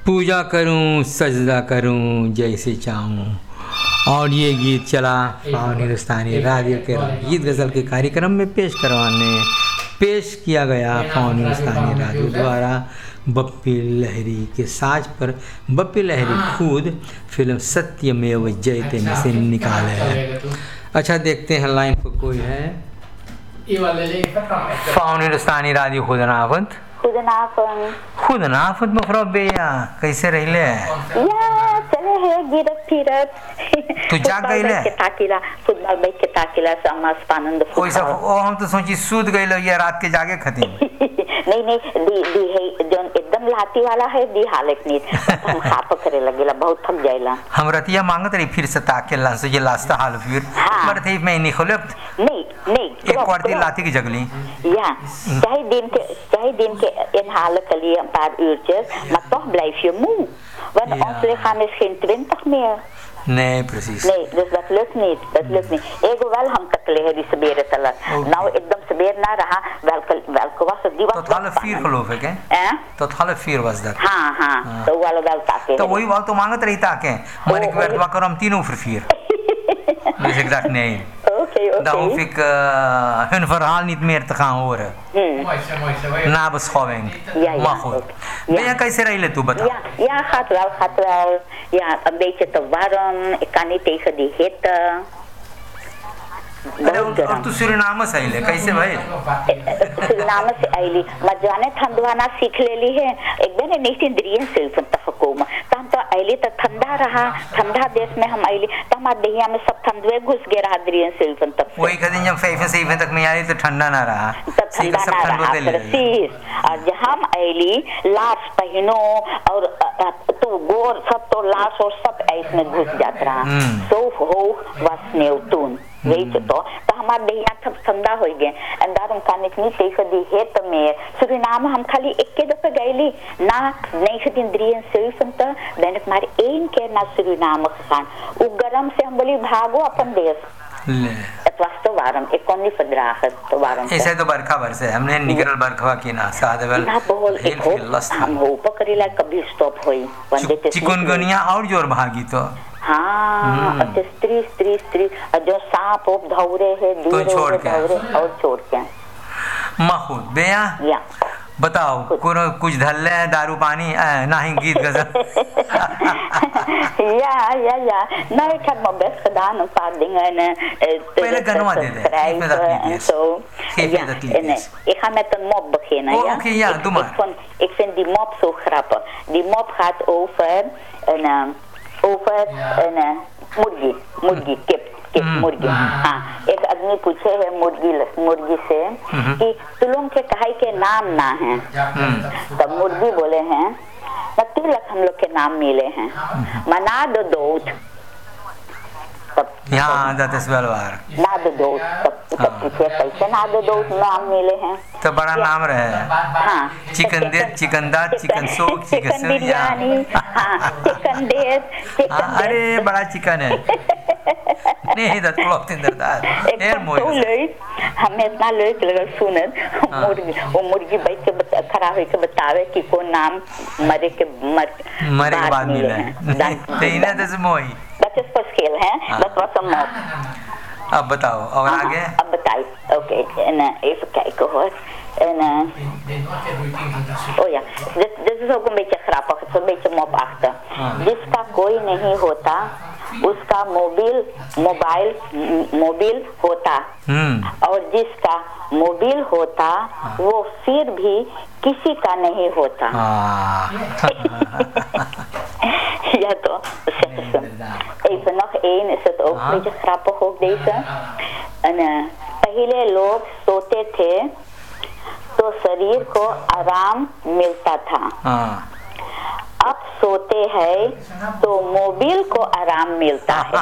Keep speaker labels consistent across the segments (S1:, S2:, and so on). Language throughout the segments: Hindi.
S1: पूजा करूं सजदा करूं जैसे चाहूं। और ये गीत चला पावन हिंदुस्तानी राडियो के गीत गज़ल के कार्यक्रम में पेश किया गया पावन हिंदुस्तानी राडियो द्वारा बप्पी लहरी के साज पर। बप्पी लहरी खुद फिल्म सत्यमेव जयते में से निकाले है। अच्छा, देखते हैं लाइन पर कोई है। पावन हिंदुस्तानी राडियो खुदनाफत मफरो बेया कैसे रहले
S2: या चले है गिरत फिरत
S1: तू जाग गईले
S2: के ताकिला फुटबॉल बैठ के ताकिला समास पानंद
S1: कोई सब ओ हम तो सोची सूत गईलो ये रात के जागे खती
S2: नहीं दी है जोन एकदम लाती वाला है दी हालत नहीं हम खाप करे लगेला बहुत थक जाइला
S1: हम रतिया मांगत रही फिर से ताकेला से ये लास्ट हाल फिर मर थे मैं नहीं खोले
S2: नहीं
S1: एक क्वार्टी लाती की जगली
S2: या चाहे दिन के in halen kallie een paar uurtjes, maar toch blijf je moe. Want ons lichaam is geen 20 meer.
S1: Nee, precies.
S2: Nee, dus dat lukt niet. Ego wel हम तकले है die सबेरे तलक. Nou एकदम सबेर ना रहा welke was het? Die was
S1: tot 3:30 geloof ik hè? Tot 3:30 was dat.
S2: हाँ, तो वाला wel ताके.
S1: तो वही वाल तो मांगत रही ताके. Maar ik werd wakker om 4:10. Dus ik dacht nee. Dan hoef ik hun verhaal niet meer te gaan horen. Nabeschouwing. Maar goed. Ben je कैसे रही तू बता?
S2: Ja, gaat wel. Ja, een beetje te warm. Ik kan niet tegen die hitte.
S1: और तू सुरीनाम से आइले कैसे भाई?
S2: सुरीनाम से आइली मजाने ठंडवाना सीख लेली है एक दिन नहीं द्रियन सिल्फन तफकोम तम तो आइली तो ठंडा देश में हम आइली तो हमारे दहिया में सब ठंडवे घुस गया रहा द्रियन सिल्फन तब
S1: वही कहीं जब 5 तक में आई तो ठंडा ना रहा
S2: और जहाँ हम आइली लाश पहनो और तो गोर सब तो लाश और सब ऐस में घुस जाता रहा तो हो was sneeuwtoen weet je toch तो हमारे दहिया सब ठंडा हो गए en daarom kan ik niet tegen die hitte meer Suriname हम खाली एक के दफे गईली na 1973 ben ik maar 1 keer naar Suriname gegaan hoe गरम से हम बोली भागो अपन देश het was te warm ik kon niet verdragen te warm
S1: ऐसे तो बरखा बरसे हमने निकल बरखा की ना साथ वेल
S2: हम होप करीला कभी स्टॉप होई
S1: चिकनगुनिया और जोर भागी तो
S2: हाँ स्त्री जो सांप उप धौरे है
S1: तो छोड़ के
S2: और छोड़ के
S1: माखूद बेया
S2: या
S1: बताओ कुछ धल्ले दारू पानी नहीं गीत गजल
S2: ja nou ik heb mijn best gedaan een paar dingen
S1: पहले गनवा दे दे
S2: en zo ik ga met een mop beginnen ja
S1: oké ja doe maar
S2: ik vind die mop zo grappig die mop gaat over een मुर्गी kip मुर्गी हाँ एक आदमी पूछे है मुर्गी से कि तुम लोग के कहाई के नाम ना है तब मुर्गी बोले हैं तिलक हम लोग के नाम मिले हैं मना दो दोत
S1: यहाँ dat is wel waar
S2: ना दो दोत तब पूछे कैसे ना दो दोत नाम मिले हैं
S1: तो बड़ा नाम रहे
S2: हाँ
S1: चिकनदार चिकन सूप
S2: चिकन बिरयानी हाँ चिकन
S1: अरे बड़ा चिकन है nee dat klopt inderdaad heel mooi
S2: leuk हमें इतना leuk लगा सुनत मुर्गी बैठ के खड़ा होके बतावे कि कौन नाम मरे के
S1: बाद मिले नहीं ना das is mooi
S2: dat is verschil hè dat was een mop
S1: अब बताओ और आगे
S2: अब बताइए okay en even kijken hoor en oh ja dit is ook een beetje grappig het is een beetje mopachtig जिसका कोई नहीं होता उसका मोबाइल होता और जिसका मोबाइल होता वो फिर भी किसी का नहीं होता ja toch even nog één is het ook een beetje grappig ook deze en पहले लोग सोते थे तो शरीर को आराम मिलता था अब सोते हैं तो मोबाइल को आराम मिलता है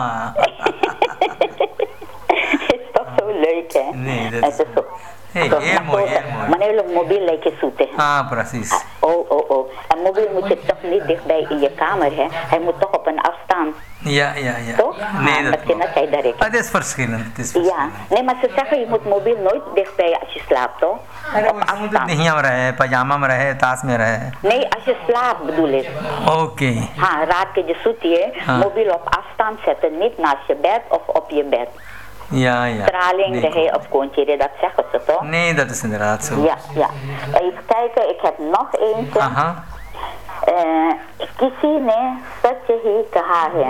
S2: इसका तो leuk hè
S1: nee dat is heel mooi
S2: मने लोग मोबाइल लेके सोते हैं
S1: हाँ precies
S2: Oh. Een mobiel moet je toch niet dichtbij in je kamer, hè? Hij moet toch op een afstand.
S1: Ja.
S2: Toch?
S1: Nee, dat klopt.
S2: Het
S1: is verschillend.
S2: Ja, nee, maar ze zeggen je moet mobiel nooit dichtbij als je slaapt, toch?
S1: अरे वो तो नहीं हम रहे पजामा में रहे ताश में रहे
S2: Nee, als je slaapt bedoel ik.
S1: Okay
S2: Raad je de zoetie, mobiel op afstand zetten, niet naast je bed of op je bed.
S1: Ja.
S2: Straling, de hij op kontje, dat zeggen ze toch?
S1: Nee, dat is inderdaad zo.
S2: Ja. Even kijken, ik heb nog eentje. किसी ने सच ही कहा है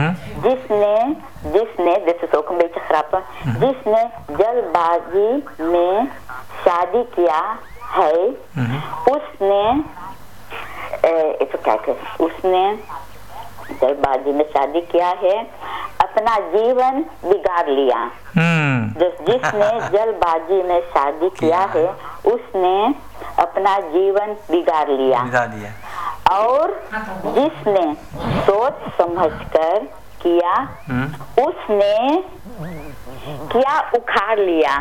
S2: जिसने dit is ook een beetje grappig जिसने जल्दबाजी में शादी किया है उसने even kijken उसने जल्दबाजी में शादी किया है अपना जीवन बिगाड़ लिया जिसने जल्दबाजी में शादी किया है उसने अपना जीवन बिगाड़ लिया और जिसने सोच समझकर किया उसने क्या उखाड़ लिया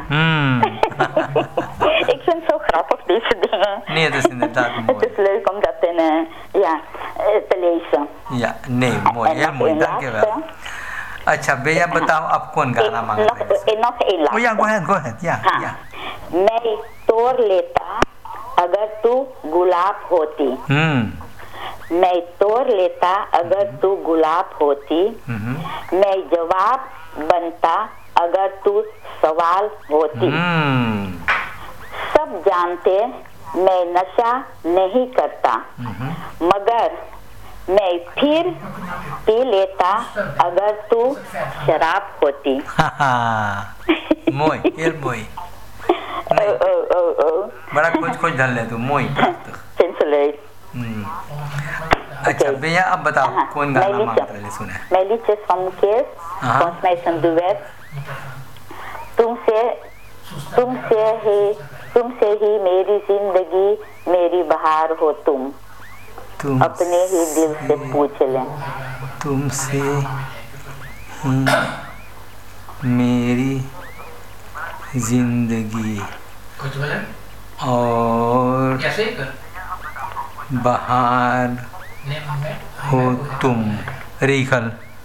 S2: Ik vind het zo grappig deze dingen.
S1: Nee, het is inderdaad mooi.
S2: Het is leuk om dat te lezen.
S1: Ja, nee, mooi, heel mooi, dankjewel. अच्छा भैया बताओ आप कौन गाना मांग रहे हैं?
S2: nog één laatste.
S1: Oh ja, go ahead. Ja.
S2: मैं तोड़ लेता अगर तू गुलाब होती मैं तोड़ लेता अगर तू गुलाब होती मैं जवाब बनता अगर तू सवाल होती सब जानते मैं नशा नहीं करता मगर मैं फिर पी लेता अगर तू शराब होती
S1: mooi, heel mooi. बड़ा खोज ढल ले तू मोई अच्छा भैया अब बताओ कौन गाना मांग रहे हैं सुने
S2: मैं liedjes van Mukesh volgens mij is een duet तुमसे ही मेरी जिंदगी मेरी बहार हो तुम अपने ही दिल से पूछ लें
S1: तुमसे ही मेरी जिंदगी और बहार हो तुम Regel.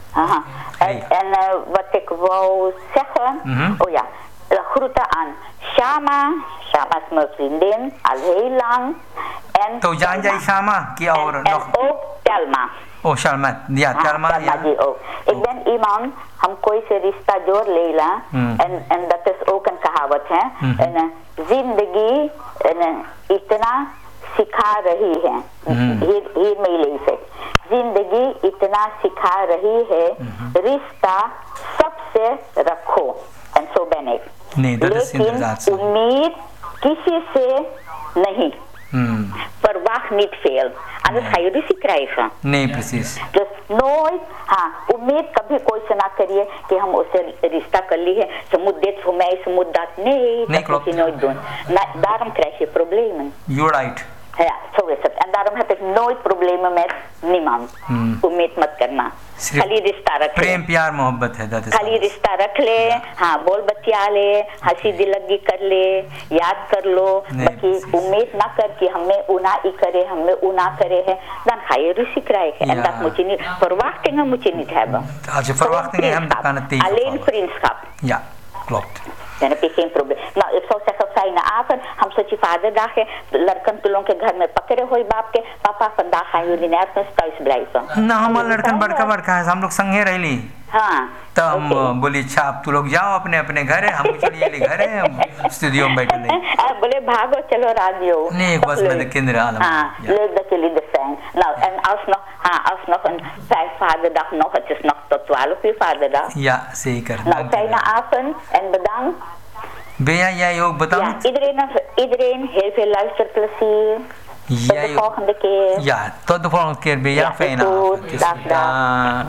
S2: En wat ik wou zeggen, groeten aan Shama. Shama is mijn vriendin, al heel lang. En
S1: तो जान जाए Shama की और
S2: en ook Telma.
S1: Oh, Shalma. Ja, Telma.
S2: Telma die ook. Ik ben iemand, हम कोई से रिश्ता जोड़ लेला en dat is ook een कहावत है. En जिंदगी इतना सिखा रही है hiermee lees ik. जिंदगी इतना सिखा रही है रिश्ता सबसे रखो. En zo ben ik.
S1: Nee, dat is inderdaad zo.
S2: Ummid kiesi se nahi. Verwacht niet veel. Anders ga je ruzie krijgen.
S1: Nee, precies.
S2: Dus nooit, ummid kabhi koi se na kariye ki hum usse rishta kar liye, ze moet dit voor mij, ze moet dat. Nee, dat moet je nooit doen. Daarom krijg je problemen.
S1: You're right.
S2: Ja, zo is het. En daarom heb ik nooit problemen met niemand. Ummid mat karna. खाली रिश्ता रख ले.
S1: प्रेम प्यार मोहब्बत है.
S2: खाली रिश्ता रख ले, बोल बतिया ले, हंसी दिलगी कर ले, याद कर लो. बाकी उम्मीद ना कर कि हमें उना ही करे, हमें उना करे है. Dan ga je ruzie krijgen. En dat moet je niet. Verwachtingen moet je niet hebben.
S1: Als je verwachtingen hebt, dan kan het tegen.
S2: Alleen vriendschap.
S1: Ja, klopt.
S2: Dan heb je geen probleem. Nou, ik zou zeggen, fijne avond. हम सोची vaderdag है. लड़कन तुलों के घर में पकड़े हुए बाप के पापा vandaag gaan jullie nergens thuis blijven.
S1: ना हमारा लड़कन बड़का है, हम लोग संगे रह ली.
S2: हाँ.
S1: तो हम बोली अच्छा अब तू लोग जाओ अपने अपने घर है, हम चलिए घर है, हम स्टूडियो में बैठे नहीं.
S2: बोले भागो चलो radio.
S1: Nee, ik was met de kinderen allemaal.
S2: Leuk dat jullie er zijn. Nou, en alsnog een fijne vaderdag nog. Het is nog tot 12 uur vaderdag.
S1: Ja, zeker.
S2: Nou, fijne avond en bedankt.
S1: Bea, jij ook bedankt.
S2: Ja, iedereen heel veel luisterplezier. Tot de volgende keer.
S1: Ja, tot de volgende keer Bea.
S2: Ja,
S1: fijne avond.
S2: dag.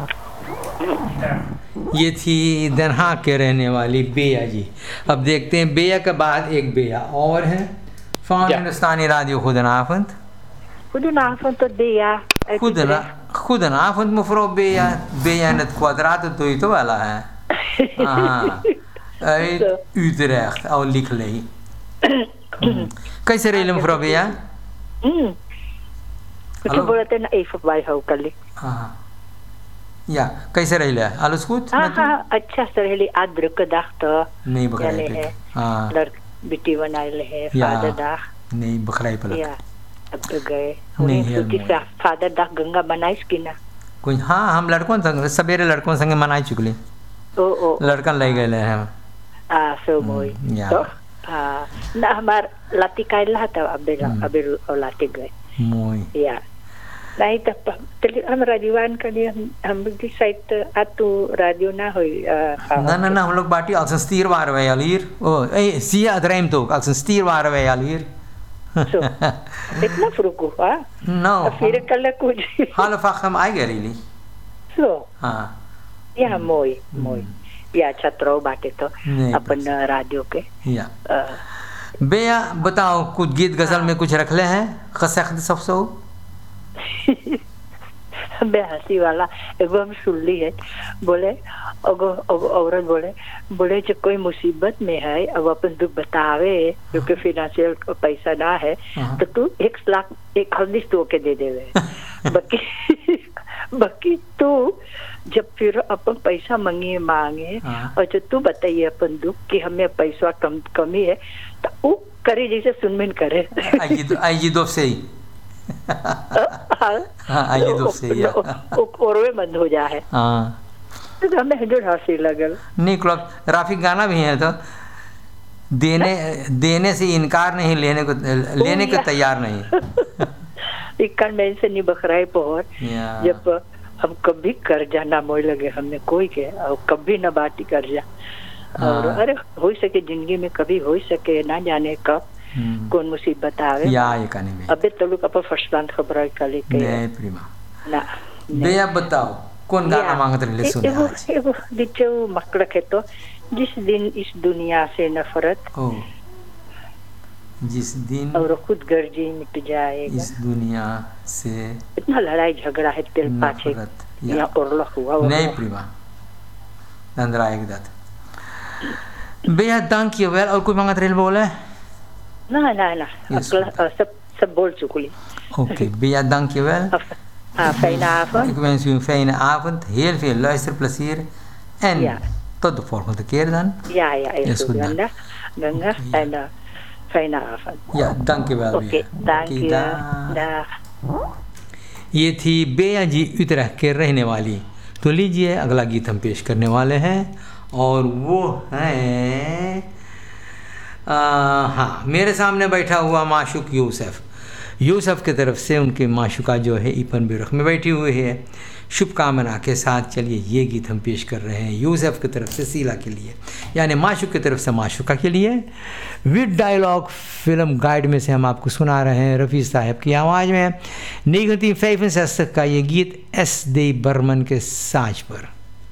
S1: ये थी दरहा के रहने वाली बेया जी. अब देखते हैं बेया के बाद एक बेया और है. Van Hindustaani Radio, goedenavond.
S3: Goedenavond tot Bea.
S1: Goedenavond mevrouw Bea. Bea in het kwadraat, dat doe je toch wel hè? Uit Utrecht, al Likley. कैसे रही मफरो भैया?
S3: कुछ बोलते ना एक बाई हो कल
S1: हाँ या कैसे रही ले alles gut
S3: हाँ हाँ अच्छा से रही आज द्रुक दाख तो
S1: नहीं बकराई पे हाँ
S3: लड़ बिटी बनाए ले है फादर दाख
S1: नहीं बकराई पे
S3: या अब तो गए उन्हें सोची फादर दाख गंगा बनाइस की ना
S1: कोई हाँ हम लड़कों संग सवेरे लड़कों संग मनाई चुकली
S3: ओ
S1: लड़कन ले गए हैं
S3: सो मोई तो ना हमार लाती कायला था अबे लाती गए
S1: मोई
S3: या नहीं तो हम राजीवान के लिए हम डिसाइड आतु रेडियो ना होई
S1: ना हम लोग बाटी als een stier waren wij al hier zie je het rijmt ook als een stier waren wij al hier
S3: zo इतना फ्रुकु हाँ
S1: no
S3: फिर कल कुछ
S1: half acht हम आ गए really
S3: so
S1: हाँ
S3: या मोई या छत्रो बाटे तो अपन रेडियो के
S1: या बेया बताओ कुछ गीत गजल में कुछ रख ले हैं खसख सफसो
S3: बे हंसी वाला एगो हम सुन ली है बोले औरत बोले जब कोई मुसीबत में है अब अपन दुख बतावे क्योंकि फाइनेंशियल पैसा ना है तो तू 1 लाख एक हल्दी तो के दे देवे बाकी तू जब फिर अपन पैसा मांगे और जो तू बताइए अपन दुख कि हमें पैसा कमी है तो वो करे जैसे सुनमिन करे
S1: आई दो से ही आई दो से ही
S3: और वे बंद हो जाए तो हमें जो हंसी लगल
S1: नहीं क्लब राफी गाना भी है तो देने से इनकार नहीं लेने को तैयार नहीं
S3: इक्कन में से नहीं बखराई पहुंच जब हम कभी कर्जा ना मोई लगे हमने कोई के और कभी ना बाटी कर्जा और अरे हो सके जिंदगी में कभी हो सके ना जाने कब कौन मुसीबत आवे
S1: या ये कहानी में
S3: अबे तो लोग अपन फर्स्ट लाइन खबर है कल के
S1: नहीं प्रीमा
S3: ना
S1: बेया बताओ कौन गाना मांगत रहे सुने आज
S3: एगो दिचो मकड़ के तो जिस दिन इस दुनिया से नफरत
S1: जिस दिन
S3: और खुद गर्जी मिट जाएगा
S1: इस दुनिया से
S3: इतना लड़ाई झगड़ा है तेल पाछे यहाँ और हुआ
S1: नहीं प्रीमा नंदरा एक दात बेया दांग की वेल और कोई मांगत रेल बोले
S3: ना सब बोल चुकली
S1: oké beja dankjewel
S3: fijne avond
S1: ik wens u een fijne avond heel veel luisterplezier en tot de volgende keer dan
S3: ja is goed Ganga en fijne avond
S1: ja dankjewel
S3: oké dankjewel
S1: ये थी बेया जी उत्तराखंड के रहने वाली तो लीजिए अगला गीत हम पेश करने वाले हैं और वो है हाँ मेरे सामने बैठा हुआ माशूक यूसुफ की तरफ से उनके माशूका जो है ईपन बिरख में बैठी हुई है शुभकामना के साथ चलिए ये गीत हम पेश कर रहे हैं यूसुफ की तरफ से सीला के लिए यानी माशूक की तरफ से माशूका के लिए विद डायलॉग फिल्म गाइड में से हम आपको सुना रहे हैं रफ़ी साहब की आवाज़ में 1965 का ये गीत S.D. बर्मन के साज पर।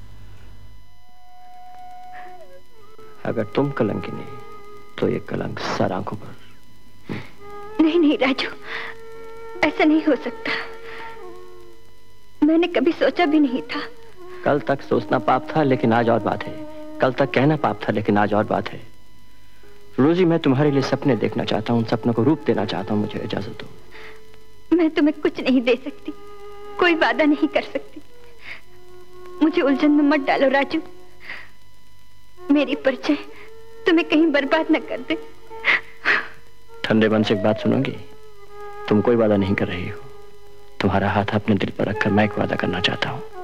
S4: अगर तुम कलंकी नहीं तो ये कलंक सर आंखों पर।
S5: नहीं राजू ऐसा नहीं हो सकता मैंने कभी सोचा भी नहीं था।
S4: कल तक सोचना पाप था लेकिन आज और बात है। कल तक कहना पाप था लेकिन आज और बात है। रोजी मैं तुम्हारे लिए सपने देखना चाहता हूँ, उन सपनों को रूप देना चाहता हूँ, मुझे इजाजत दो।
S5: मैं तुम्हें कुछ नहीं दे सकती, कोई वादा नहीं कर सकती। मुझे उलझन में मत डालो राजू, मेरी परिचय तुम्हें कहीं बर्बाद न कर दे।
S4: ठंडे मन से एक बात सुनोगी? तुम कोई वादा नहीं कर रही हो। तुम्हारा हाथ अपने दिल पर रखकर मैं एक वादा करना चाहता हूँ।